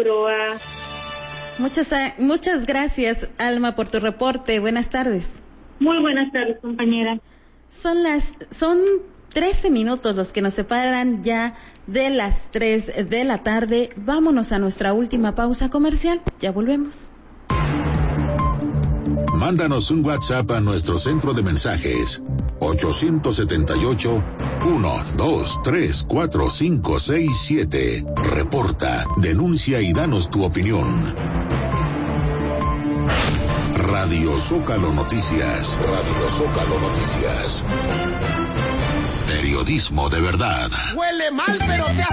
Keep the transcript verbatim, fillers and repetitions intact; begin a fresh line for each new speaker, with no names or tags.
grúa.
Muchas, muchas gracias, Alma, por tu reporte. Buenas tardes.
Muy buenas tardes, compañera.
Son las, son trece minutos los que nos separan ya de las tres de la tarde. Vámonos a nuestra última pausa comercial. Ya volvemos.
Mándanos un WhatsApp a nuestro centro de mensajes ocho siete ocho, uno, dos, tres, cuatro, cinco, seis, siete. Reporta, denuncia y danos tu opinión. Radio Zócalo Noticias. Radio Zócalo Noticias. Periodismo de verdad.
Huele mal, pero te hace